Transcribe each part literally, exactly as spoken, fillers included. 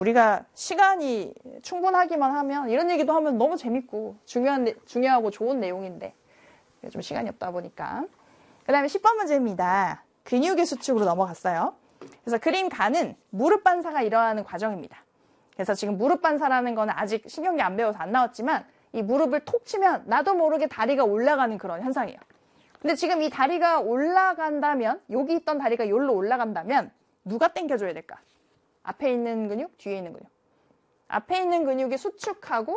우리가 시간이 충분하기만 하면 이런 얘기도 하면 너무 재밌고 중요한, 중요하고 좋은 내용인데 좀 시간이 없다 보니까. 그 다음에 십 번 문제입니다. 근육의 수축으로 넘어갔어요. 그래서 그림 가는 무릎 반사가 일어나는 과정입니다. 그래서 지금 무릎 반사라는 거는 아직 신경계 안 배워서 안 나왔지만 이 무릎을 톡 치면 나도 모르게 다리가 올라가는 그런 현상이에요. 근데 지금 이 다리가 올라간다면, 여기 있던 다리가 여기로 올라간다면 누가 당겨줘야 될까? 앞에 있는 근육, 뒤에 있는 근육. 앞에 있는 근육이 수축하고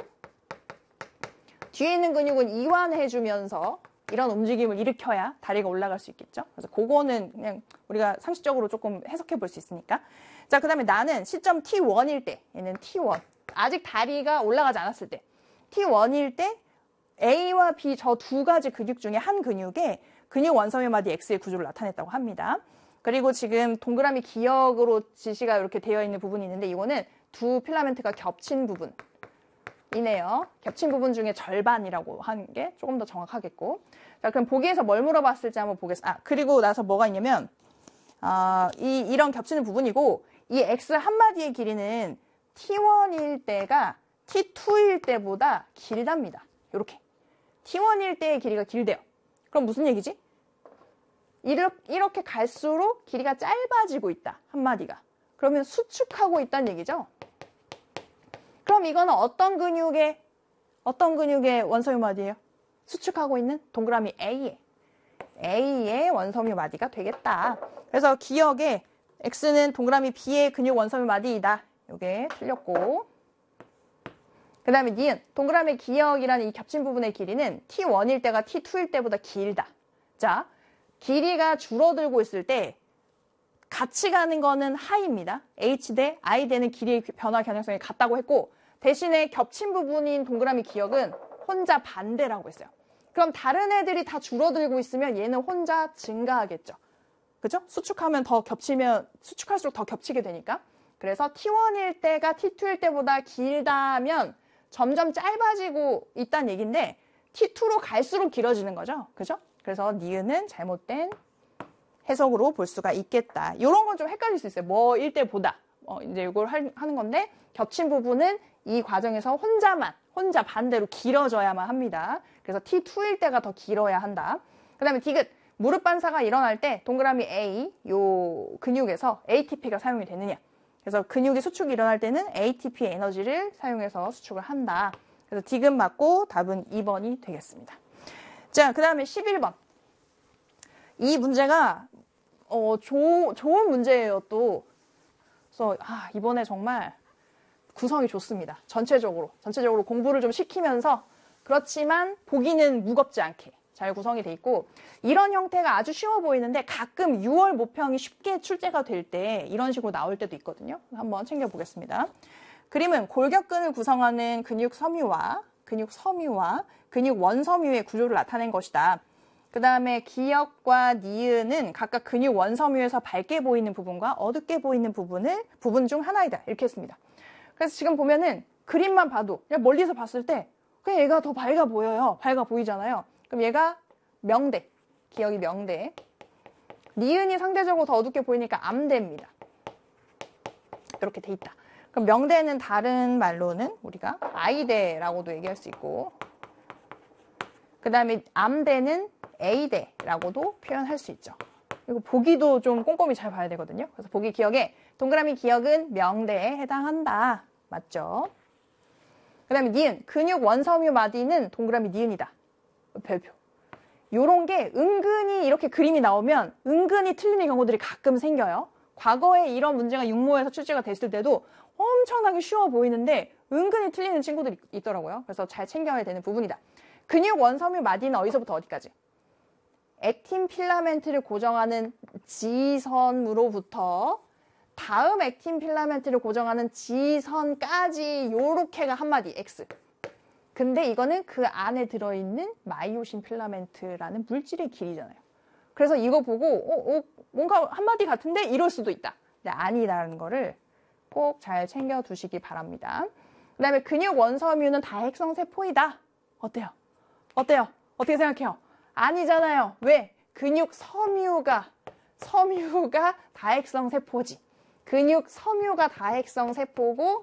뒤에 있는 근육은 이완해주면서 이런 움직임을 일으켜야 다리가 올라갈 수 있겠죠. 그래서 그거는 그냥 우리가 상식적으로 조금 해석해 볼 수 있으니까. 자, 그 다음에 나는 시점 티 원일 때, 얘는 티 원. 아직 다리가 올라가지 않았을 때. 티 원일 때 A와 B 저 두 가지 근육 중에 한 근육에 근육 원섬유 마디 X의 구조를 나타냈다고 합니다. 그리고 지금 동그라미 기역으로 지시가 이렇게 되어 있는 부분이 있는데 이거는 두 필라멘트가 겹친 부분이네요. 겹친 부분 중에 절반이라고 하는 게 조금 더 정확하겠고. 자, 그럼 보기에서 뭘 물어봤을지 한번 보겠습니다. 아, 그리고 나서 뭐가 있냐면 아, 이, 이런 겹치는 부분이고 이 X 한 마디의 길이는 티 원일 때가 티 투일 때보다 길답니다. 이렇게. 티 원일 때의 길이가 길대요. 그럼 무슨 얘기지? 이렇게, 이렇게 갈수록 길이가 짧아지고 있다. 한 마디가. 그러면 수축하고 있다는 얘기죠. 그럼 이거는 어떤 근육의 어떤 근육의 원섬유 마디예요? 수축하고 있는 동그라미 A의 A의 원섬유 마디가 되겠다. 그래서 기억에 X는 동그라미 B의 근육 원섬유 마디이다. 이게 틀렸고. 그 다음에 니은 동그라미 기역이라는 이 겹친 부분의 길이는 티 원일 때가 티 투일 때보다 길다. 자, 길이가 줄어들고 있을 때 같이 가는 거는 하이입니다. H 대 I 대는 길이의 변화 경향성이 같다고 했고 대신에 겹친 부분인 동그라미 기역은 혼자 반대라고 했어요. 그럼 다른 애들이 다 줄어들고 있으면 얘는 혼자 증가하겠죠. 그죠? 수축하면 더 겹치면 수축할수록 더 겹치게 되니까. 그래서 티 원일 때가 티 투일 때보다 길다면 점점 짧아지고 있다는 얘기인데 티 투로 갈수록 길어지는 거죠. 그죠? 그래서 니은은 잘못된 해석으로 볼 수가 있겠다. 이런 건 좀 헷갈릴 수 있어요. 뭐일 때보다. 어, 이제 이걸 하는 건데 겹친 부분은 이 과정에서 혼자만, 혼자 반대로 길어져야만 합니다. 그래서 티 투일 때가 더 길어야 한다. 그 다음에 디귿. 무릎 반사가 일어날 때 동그라미 A, 요 근육에서 에이티피가 사용이 되느냐. 그래서 근육의 수축이 일어날 때는 에이티피 에너지를 사용해서 수축을 한다. 그래서 디귿 맞고 답은 이 번이 되겠습니다. 자, 그 다음에 십일 번. 이 문제가 어, 조, 좋은 문제예요, 또. 그래서 아, 이번에 정말 구성이 좋습니다. 전체적으로. 전체적으로 공부를 좀 시키면서 그렇지만 보기는 무겁지 않게 잘 구성이 돼 있고 이런 형태가 아주 쉬워 보이는데 가끔 유월 모평이 쉽게 출제가 될 때 이런 식으로 나올 때도 있거든요. 한번 챙겨보겠습니다. 그림은 골격근을 구성하는 근육 섬유와 근육 섬유와 근육 원섬유의 구조를 나타낸 것이다. 그 다음에 기역과 니은은 각각 근육 원섬유에서 밝게 보이는 부분과 어둡게 보이는 부분을 부분 중 하나이다. 이렇게 했습니다. 그래서 지금 보면은 그림만 봐도 그냥 멀리서 봤을 때 그냥 얘가 더 밝아 보여요. 밝아 보이잖아요. 그럼 얘가 명대, 기역이 명대. 니은이 상대적으로 더 어둡게 보이니까 암대입니다. 이렇게 돼 있다. 그럼 명대는 다른 말로는 우리가 아이대라고도 얘기할 수 있고 그 다음에 암대는 A대라고도 표현할 수 있죠. 이거 보기도 좀 꼼꼼히 잘 봐야 되거든요. 그래서 보기 기역에 동그라미 기역은 명대에 해당한다. 맞죠? 그 다음에 니은, 근육 원섬유 마디는 동그라미 니은이다. 별표. 요런 게 은근히 이렇게 그림이 나오면 은근히 틀리는 경우들이 가끔 생겨요. 과거에 이런 문제가 육모에서 출제가 됐을 때도 엄청나게 쉬워 보이는데 은근히 틀리는 친구들이 있더라고요. 그래서 잘 챙겨야 되는 부분이다. 근육 원섬유 마디는 어디서부터 어디까지? 액틴 필라멘트를 고정하는 지선으로부터 다음 액틴 필라멘트를 고정하는 지선까지 요렇게가 한 마디 X. 근데 이거는 그 안에 들어있는 마이오신 필라멘트라는 물질의 길이잖아요. 그래서 이거 보고 어, 어, 뭔가 한마디 같은데 이럴 수도 있다. 근데 아니라는 거를 꼭 잘 챙겨두시기 바랍니다. 그 다음에 근육 원섬유는 다핵성 세포이다. 어때요? 어때요? 어떻게 생각해요? 아니잖아요. 왜? 근육 섬유가 섬유가 다핵성 세포지. 근육 섬유가 다핵성 세포고